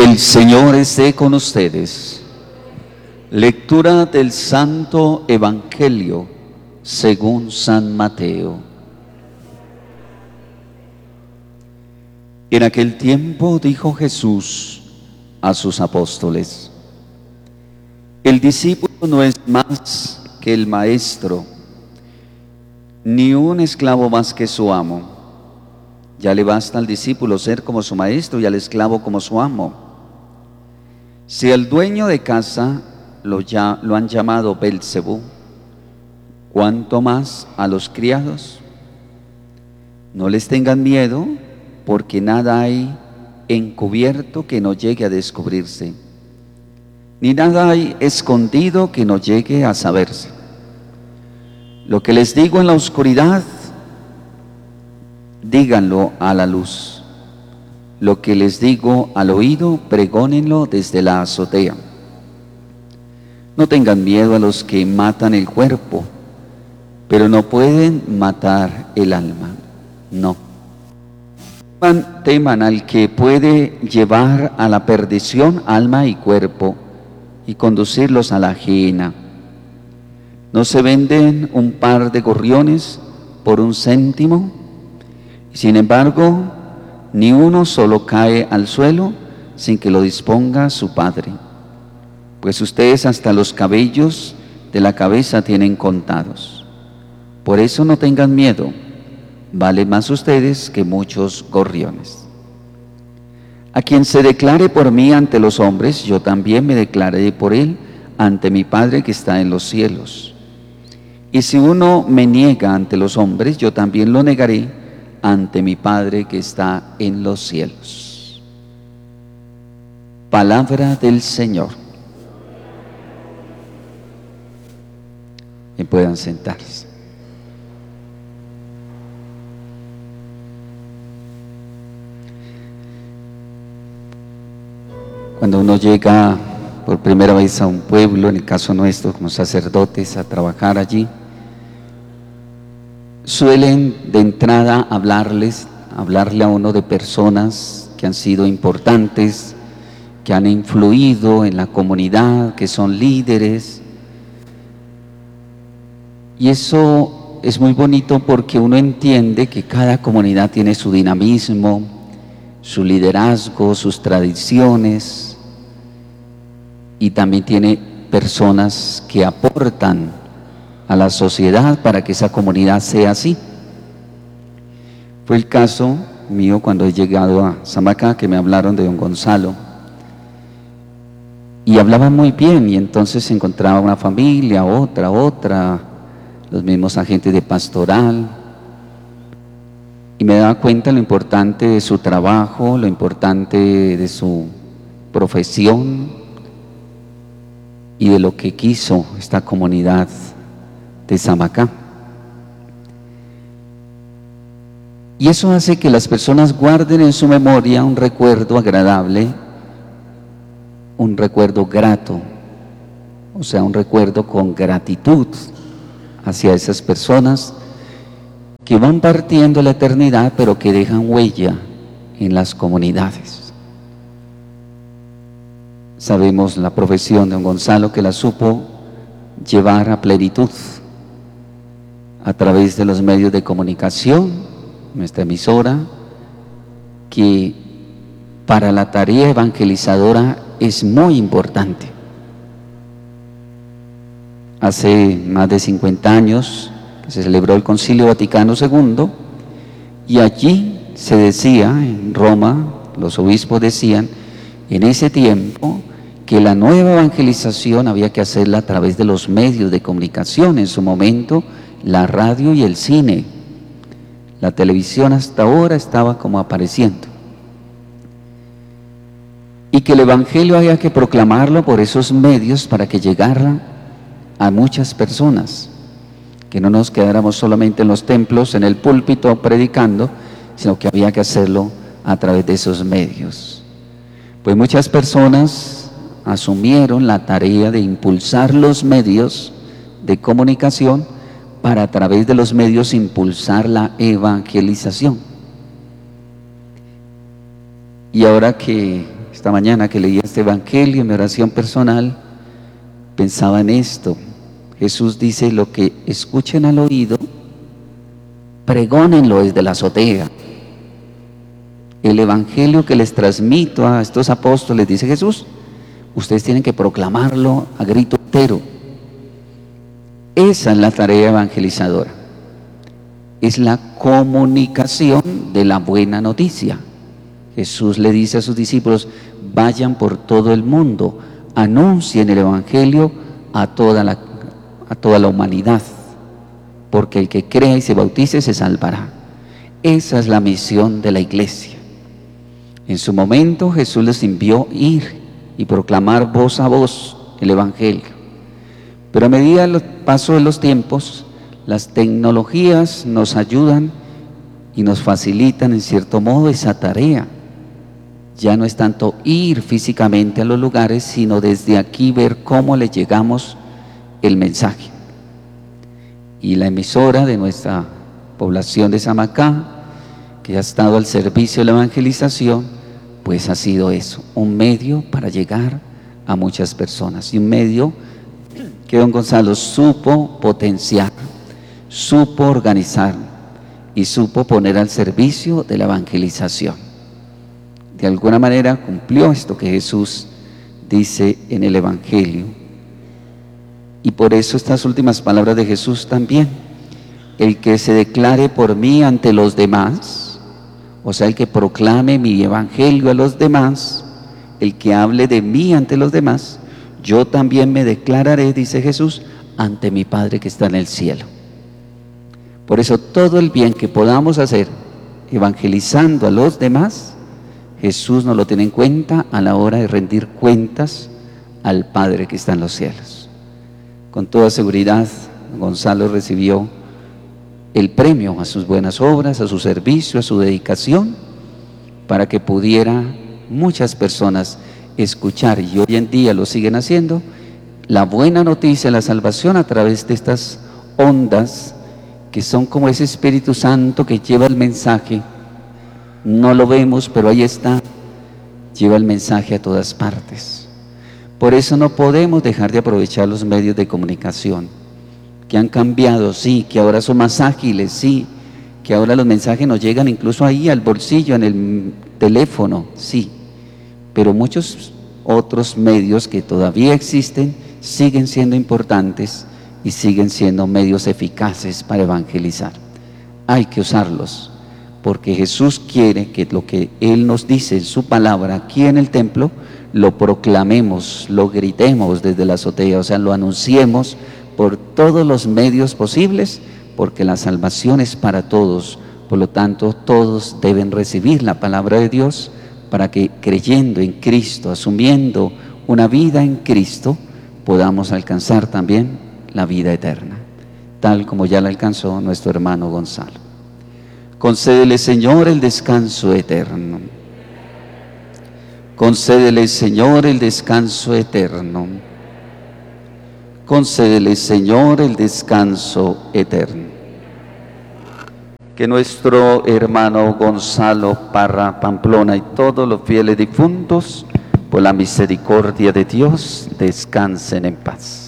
El Señor esté con ustedes. Lectura del Santo Evangelio según San Mateo. En aquel tiempo dijo Jesús a sus apóstoles: el discípulo no es más que el maestro, ni un esclavo más que su amo. Ya le basta al discípulo ser como su maestro y al esclavo como su amo. Si el dueño de casa lo han llamado Belcebú, ¿cuánto más a los criados? No les tengan miedo, porque nada hay encubierto que no llegue a descubrirse, ni nada hay escondido que no llegue a saberse. Lo que les digo en la oscuridad, díganlo a la luz. Lo que les digo al oído, pregónenlo desde la azotea. No tengan miedo a los que matan el cuerpo, pero no pueden matar el alma. No. Teman al que puede llevar a la perdición alma y cuerpo y conducirlos a la gehenna. ¿No se venden un par de gorriones por 1 céntimo? Sin embargo, ni uno solo cae al suelo sin que lo disponga su Padre. Pues ustedes hasta los cabellos de la cabeza tienen contados. Por eso no tengan miedo, valen más ustedes que muchos gorriones. A quien se declare por mí ante los hombres, yo también me declararé por él ante mi Padre que está en los cielos. Y si uno me niega ante los hombres, yo también lo negaré ante mi Padre que está en los cielos. Palabra del Señor. Y puedan sentarse. Cuando uno llega por primera vez a un pueblo, en el caso nuestro como sacerdotes, a trabajar allí, suelen de entrada hablarle a uno de personas que han sido importantes, que han influido en la comunidad, que son líderes. Y eso es muy bonito porque uno entiende que cada comunidad tiene su dinamismo, su liderazgo, sus tradiciones, y también tiene personas que aportan a la sociedad para que esa comunidad sea así. Fue el caso mío cuando he llegado a Samacá, que me hablaron de don Gonzalo y hablaban muy bien, y entonces se encontraba una familia, otra, los mismos agentes de pastoral, y me daba cuenta lo importante de su trabajo, lo importante de su profesión y de lo que quiso esta comunidad de Samacá. Y eso hace que las personas guarden en su memoria un recuerdo agradable, un recuerdo grato, o sea, un recuerdo con gratitud hacia esas personas que van partiendo la eternidad, pero que dejan huella en las comunidades. Sabemos la profesión de don Gonzalo, que la supo llevar a plenitud a través de los medios de comunicación, nuestra emisora, que para la tarea evangelizadora es muy importante. Hace más de 50 años que se celebró el Concilio Vaticano II, y allí se decía, en Roma, los obispos decían, en ese tiempo, que la nueva evangelización había que hacerla a través de los medios de comunicación. En su momento, la radio y el cine. La televisión hasta ahora estaba como apareciendo. Y que el evangelio había que proclamarlo por esos medios para que llegara a muchas personas. Que no nos quedáramos solamente en los templos, en el púlpito predicando, sino que había que hacerlo a través de esos medios. Pues muchas personas asumieron la tarea de impulsar los medios de comunicación para a través de los medios impulsar la evangelización. Y ahora que esta mañana que leía este evangelio en mi oración personal, pensaba en esto. Jesús dice: lo que escuchen al oído, pregónenlo desde la azotea. El evangelio que les transmito a estos apóstoles, dice Jesús, ustedes tienen que proclamarlo a grito entero. Esa es la tarea evangelizadora. Es la comunicación de la buena noticia. Jesús le dice a sus discípulos: vayan por todo el mundo, anuncien el evangelio a toda la humanidad, porque el que crea y se bautice se salvará. Esa es la misión de la iglesia. En su momento Jesús les envió ir y proclamar voz a voz el evangelio. Pero a medida del paso de los tiempos, las tecnologías nos ayudan y nos facilitan en cierto modo esa tarea. Ya no es tanto ir físicamente a los lugares, sino desde aquí ver cómo le llegamos el mensaje. Y la emisora de nuestra población de Samacá, que ha estado al servicio de la evangelización, pues ha sido eso, un medio para llegar a muchas personas, y un medio que don Gonzalo supo potenciar, supo organizar y supo poner al servicio de la evangelización. De alguna manera cumplió esto que Jesús dice en el evangelio. Y por eso estas últimas palabras de Jesús también: el que se declare por mí ante los demás, o sea, el que proclame mi evangelio a los demás, el que hable de mí ante los demás, yo también me declararé, dice Jesús, ante mi Padre que está en el cielo. Por eso todo el bien que podamos hacer evangelizando a los demás, Jesús nos lo tiene en cuenta a la hora de rendir cuentas al Padre que está en los cielos. Con toda seguridad, Gonzalo recibió el premio a sus buenas obras, a su servicio, a su dedicación, para que pudiera muchas personas escuchar, y hoy en día lo siguen haciendo, la buena noticia, la salvación a través de estas ondas que son como ese Espíritu Santo que lleva el mensaje. No lo vemos, pero ahí está, lleva el mensaje a todas partes. Por eso no podemos dejar de aprovechar los medios de comunicación, que han cambiado, sí, que ahora son más ágiles, sí, que ahora los mensajes nos llegan incluso ahí al bolsillo, en el teléfono, sí, pero muchos otros medios que todavía existen siguen siendo importantes y siguen siendo medios eficaces para evangelizar. Hay que usarlos, porque Jesús quiere que lo que Él nos dice en su palabra aquí en el templo, lo proclamemos, lo gritemos desde la azotea, o sea, lo anunciemos por todos los medios posibles, porque la salvación es para todos. Por lo tanto, todos deben recibir la palabra de Dios para que, creyendo en Cristo, asumiendo una vida en Cristo, podamos alcanzar también la vida eterna, tal como ya la alcanzó nuestro hermano Gonzalo. Concédele, Señor, el descanso eterno. Concédele, Señor, el descanso eterno. Concédele, Señor, el descanso eterno. Que nuestro hermano Gonzalo Parra Pamplona y todos los fieles difuntos, por la misericordia de Dios, descansen en paz.